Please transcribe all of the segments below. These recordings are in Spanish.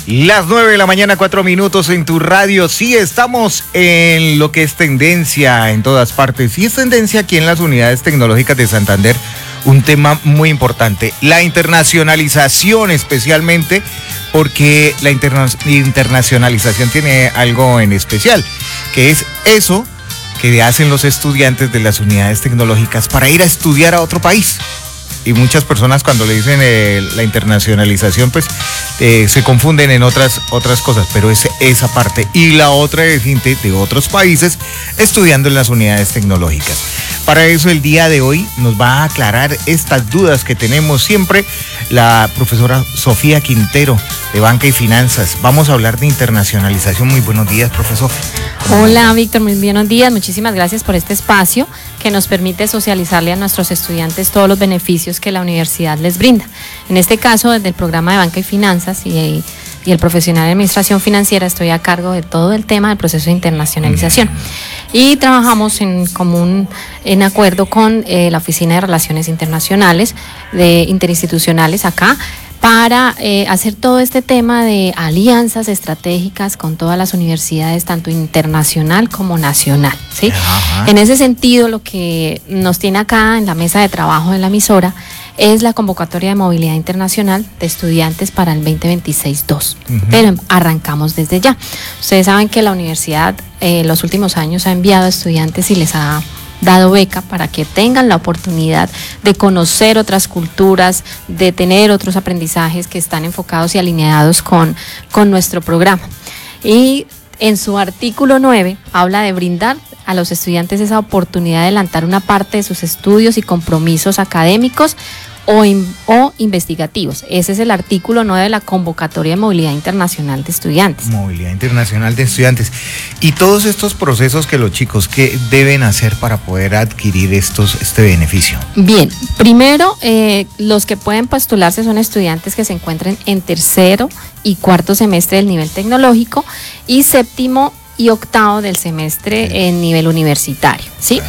Las 9 de la mañana, 4 minutos en tu radio. Sí, estamos en lo que es tendencia en todas partes. Y es tendencia aquí en las unidades tecnológicas de Santander. Un tema muy importante, la internacionalización, especialmente porque la internacionalización tiene algo en especial, que es eso que hacen los estudiantes de las unidades tecnológicas para ir a estudiar a otro país. Y muchas personas cuando le dicen la internacionalización, pues se confunden en otras cosas, pero es esa parte. Y la otra es gente de otros países estudiando en las unidades tecnológicas. Para eso el día de hoy nos va a aclarar estas dudas que tenemos siempre la profesora Sofía Quintero de Banca y Finanzas. Vamos a hablar de internacionalización. Muy buenos días, profesor. Hola, Víctor, muy buenos días. Muchísimas gracias por este espacio que nos permite socializarle a nuestros estudiantes todos los beneficios que la universidad les brinda. En este caso, desde el programa de Banca y Finanzas y el profesional de Administración Financiera, estoy a cargo de todo el tema del proceso de internacionalización. Y trabajamos en común, en acuerdo con la Oficina de Relaciones Internacionales, interinstitucionales acá, para hacer todo este tema de alianzas estratégicas con todas las universidades, tanto internacional como nacional, ¿sí? En ese sentido, lo que nos tiene acá en la mesa de trabajo de la emisora es la convocatoria de movilidad internacional de estudiantes para el 2026-2. Pero arrancamos desde ya. Ustedes saben que la universidad los últimos años ha enviado a estudiantes y les ha dado beca para que tengan la oportunidad de conocer otras culturas, de tener otros aprendizajes que están enfocados y alineados con nuestro programa. Y en su artículo 9 habla de brindar a los estudiantes esa oportunidad de adelantar una parte de sus estudios y compromisos académicos o investigativos. Ese es el artículo 9 de la convocatoria de movilidad internacional de estudiantes. Movilidad internacional de estudiantes. Y todos estos procesos que los chicos, ¿qué deben hacer para poder adquirir este beneficio? Bien, primero, los que pueden postularse son estudiantes que se encuentren en tercero y cuarto semestre del nivel tecnológico y séptimo y octavo del semestre en nivel universitario, ¿sí?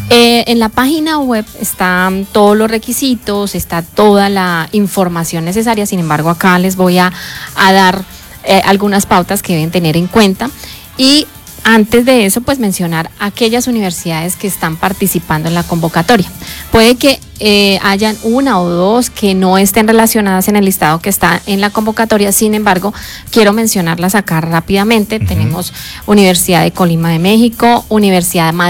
En la página web están todos los requisitos, está toda la información necesaria. Sin embargo, acá les voy a dar algunas pautas que deben tener en cuenta. Y antes de eso, pues mencionar aquellas universidades que están participando en la convocatoria. Puede que hayan una o dos que no estén relacionadas en el listado que está en la convocatoria. Sin embargo, quiero mencionarlas acá rápidamente. Tenemos Universidad de Colima de México, Universidad de Madrid,